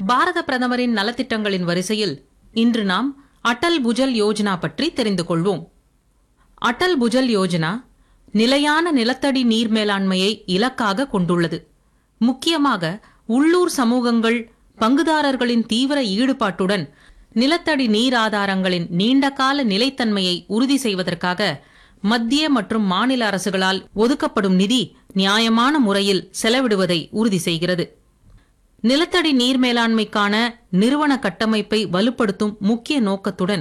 பாரத பிரதமரின் நலத்திட்டங்களின் வரிசையில் இன்று நாம் அடல் புஜல் யோஜனா பற்றி தெரிந்து கொள்வோம். அடல் புஜல் யோஜனா நிலையான நிலத்தடி நீர் மேலாண்மையை இலக்காக கொண்டுள்ளது. முக்கியமாக உள்ளூர் சமூகங்கள் பங்குதாரர்களின் தீவிர ஈடுபாட்டுடன் நிலத்தடி நீர் ஆதாரங்களின் நீண்டகால நிலைத்தன்மையை உறுதி செய்வதற்காக மத்திய மற்றும் மாநில அரசுகளால் ஒதுக்கப்படும் நிதி நியாயமான முறையில் செலவிடுவதை உறுதி செய்கிறது. நிலத்தடி நீர் மேலாண்மைக்கான நிறுவன கட்டமைப்பை வலுப்படுத்தும் முக்கிய நோக்கத்துடன்